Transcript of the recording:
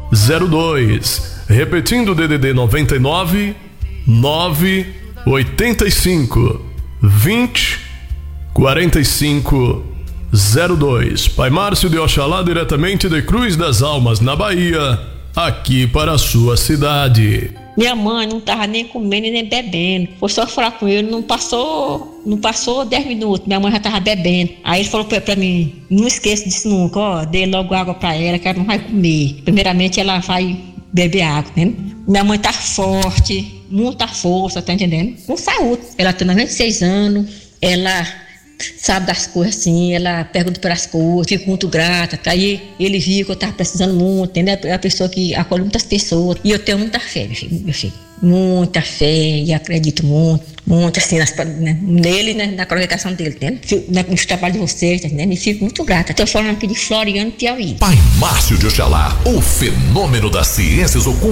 02. Repetindo, DDD 99 985 20 45 02. Pai Márcio de Oxalá, diretamente de Cruz das Almas, na Bahia, aqui para a sua cidade. Minha mãe não tava nem comendo e nem bebendo. Foi só falar com ele, não passou 10 minutos, minha mãe já tava bebendo. Aí ele falou pra mim, não esqueça disso nunca, ó, dê logo água pra ela, que ela não vai comer. Primeiramente ela vai beber água, né? Minha mãe tá forte, muita força, tá entendendo? Com saúde. Ela tem 96 anos, ela sabe das coisas assim, ela pergunta pelas coisas, fico muito grata. Aí ele viu que eu tava precisando muito, entendeu? É a pessoa que acolhe muitas pessoas. E eu tenho muita fé, meu filho. Muita fé, e acredito muito assim, nele, né, na congregação dele, entendeu? Nos trabalhos de vocês, entendeu? E fico muito grata. Estou falando aqui de Floriano, Piauí. Pai Márcio de Oxalá, o fenômeno das ciências ocultas.